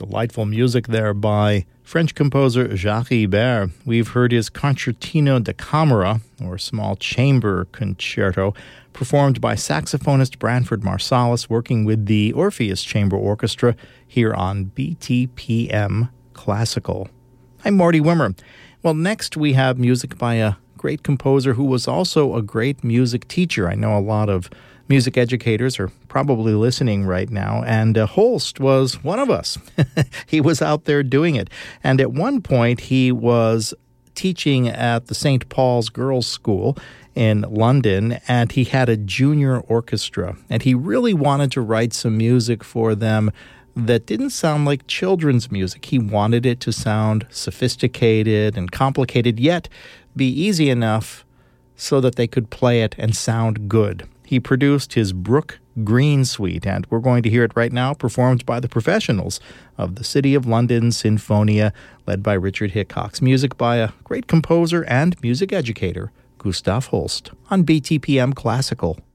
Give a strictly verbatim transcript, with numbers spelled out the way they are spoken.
Delightful music there by French composer Jacques Ibert. We've heard his Concertino da Camera, or Small Chamber Concerto, performed by saxophonist Branford Marsalis, working with the Orpheus Chamber Orchestra here on B T P M Classical. I'm Marty Wimmer. Well, next we have music by a great composer who was also a great music teacher. I know a lot of music educators are probably listening right now, and uh, Holst was one of us. He was out there doing it. And at one point, he was teaching at the Saint Paul's Girls' School in London, and he had a junior orchestra, and he really wanted to write some music for them that didn't sound like children's music. He wanted it to sound sophisticated and complicated, yet be easy enough so that they could play it and sound good. He produced his Brook Green Suite, and we're going to hear it right now, performed by the professionals of the City of London Sinfonia, led by Richard Hickox. Music by a great composer and music educator, Gustav Holst, on B T P M Classical.